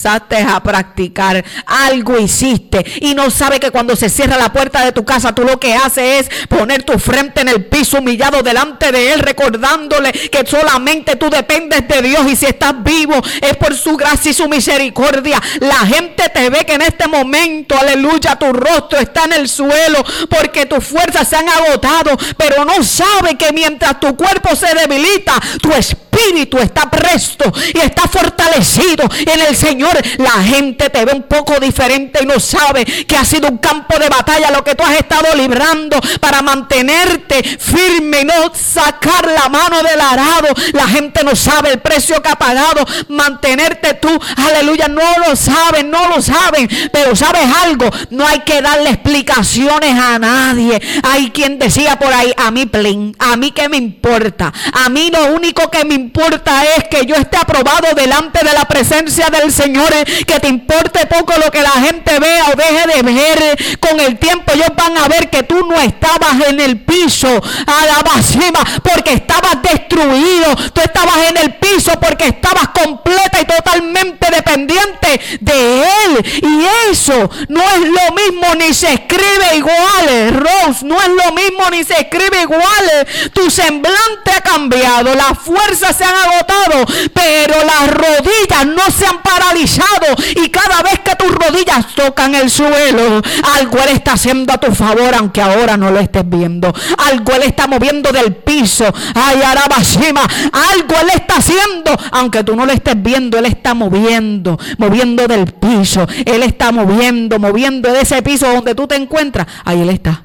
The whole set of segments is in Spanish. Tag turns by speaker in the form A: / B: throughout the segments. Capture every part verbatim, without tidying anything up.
A: comenzaste a practicar, algo hiciste y no sabes que cuando se cierra la puerta de tu casa, tú lo que haces es poner tu frente en el piso humillado delante de Él, recordándole que solamente tú dependes de Dios y si estás vivo es por su gracia y su misericordia. La gente te ve que en este momento, aleluya, tu rostro está en el suelo porque tus fuerzas se han agotado, pero no sabe que mientras tu cuerpo se debilita, tu espíritu está presto y está fortalecido en el Señor. La gente te ve un poco diferente y no sabe que ha sido un campo de batalla lo que tú has estado librando para mantenerte firme y no sacar la mano del arado. La gente no sabe el precio que ha pagado mantenerte tú, aleluya, no lo saben, no lo saben, pero sabes algo, no hay que darle explicaciones a nadie. Hay quien decía por ahí, a mí plin, a mí qué me importa, a mí lo único que me importa es que yo esté aprobado delante de la presencia del Señor, que te importe poco lo que la gente vea o deje de ver. Con el tiempo ellos van a ver que tú no estabas en el piso a la basima porque estabas destruido, tú estabas en el piso porque estabas completa y totalmente dependiente de Él, y eso no es lo mismo ni se escribe igual, Rose, no es lo mismo ni se escribe igual. Tu semblante ha cambiado, las fuerzas se han agotado, pero las rodillas no se han paralizado, y cada vez que tus rodillas tocan el suelo, algo Él está haciendo a tu favor, aunque ahora no lo estés viendo. Algo Él está moviendo del piso, ay, arabashima, algo Él está haciendo, aunque tú no lo estés viendo. Él está moviendo, moviendo del piso, Él está moviendo, moviendo de ese piso donde tú te encuentras. Ahí Él está.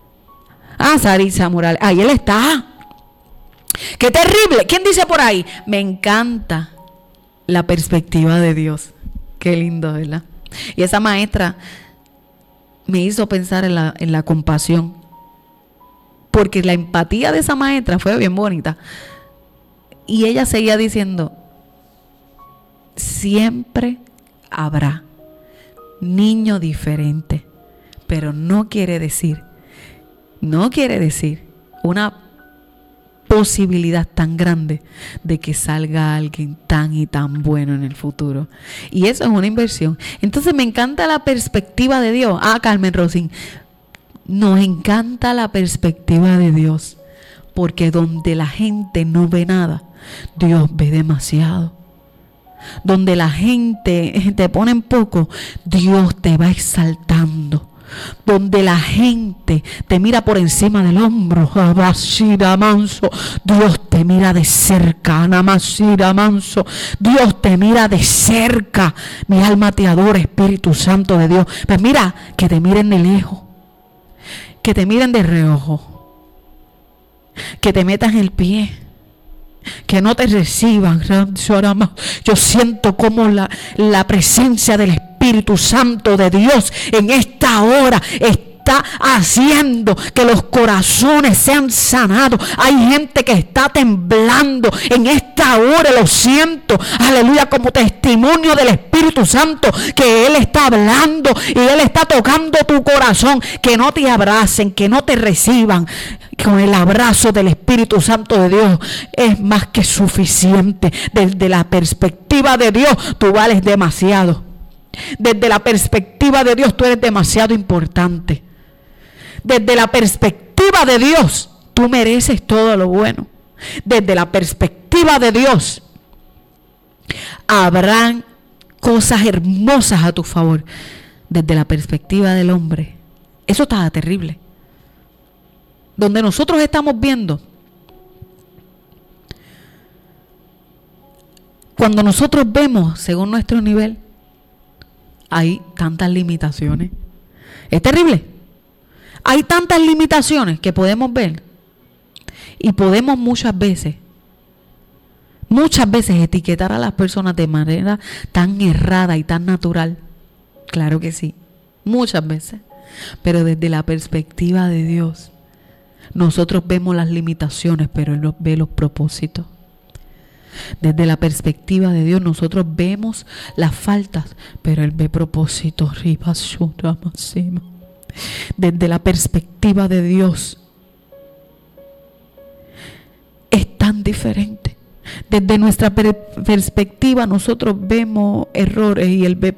A: Ah, Sarisa Morales, ahí Él está. Qué terrible. ¿Quién dice por ahí? Me encanta la perspectiva de Dios. Qué lindo, ¿verdad? Y esa maestra me hizo pensar en la, en la compasión, porque la empatía de esa maestra fue bien bonita. Y ella seguía diciendo, siempre habrá niño diferente, pero no quiere decir, no quiere decir una posibilidad tan grande de que salga alguien tan y tan bueno en el futuro. Y eso es una inversión. Entonces me encanta la perspectiva de Dios. Ah, Carmen Rosín, nos encanta la perspectiva de Dios, porque donde la gente no ve nada, Dios ve demasiado. Donde la gente te pone en poco, Dios te va exaltando. Donde la gente te mira por encima del hombro, manso, Dios te mira de cerca, manso, Dios te mira de cerca. Mi alma te adora, Espíritu Santo de Dios. Pues mira, que te miren de lejos, que te miren de reojo, que te metan el pie, que no te reciban. Yo siento como la, la presencia del Espíritu Santo de Dios en esta hora está haciendo que los corazones sean sanados. Hay gente que está temblando en esta hora, lo siento, aleluya, como testimonio del Espíritu Santo, que Él está hablando y Él está tocando tu corazón. Que no te abracen, que no te reciban. Con el abrazo del Espíritu Santo de Dios es más que suficiente. Desde la perspectiva de Dios, tú vales demasiado. Desde la perspectiva de Dios, tú eres demasiado importante. Desde la perspectiva de Dios, tú mereces todo lo bueno. Desde la perspectiva de Dios, habrán cosas hermosas a tu favor. Desde la perspectiva del hombre, eso está terrible. Donde nosotros estamos viendo, cuando nosotros vemos según nuestro nivel, hay tantas limitaciones. Es terrible. Hay tantas limitaciones que podemos ver y podemos muchas veces, muchas veces etiquetar a las personas de manera tan errada y tan natural. Claro que sí, muchas veces. Pero desde la perspectiva de Dios, nosotros vemos las limitaciones, pero Él ve los propósitos. Desde la perspectiva de Dios, nosotros vemos las faltas, pero Él ve propósitos. Desde la perspectiva de Dios, es tan diferente. Desde nuestra per- perspectiva nosotros vemos errores y Él ve